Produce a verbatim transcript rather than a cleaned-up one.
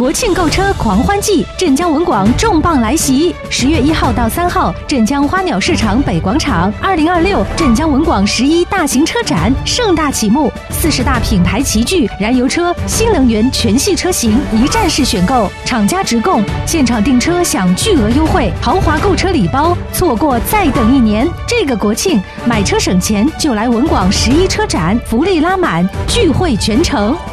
国庆购车狂欢季，镇江文广重磅来袭！十月一号到三号，镇江花鸟市场北广场，二零二六镇江文广十一大型车展盛大启幕，四十大品牌齐聚，燃油车、新能源全系车型一站式选购，厂家直供，现场订车享巨额优惠，豪华购车礼包，错过再等一年。这个国庆买车省钱，就来文广十一车展，福利拉满，聚会全城。